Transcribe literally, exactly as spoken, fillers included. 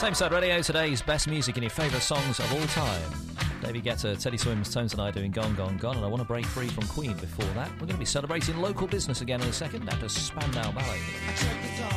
Same Side Radio, today's best music and your favourite songs of all time. David Guetta, Teddy Swims, Tones and I doing Gone, Gone, Gone, and I want to break free from Queen before that. We're going to be celebrating local business again in a second after Spandau Ballet.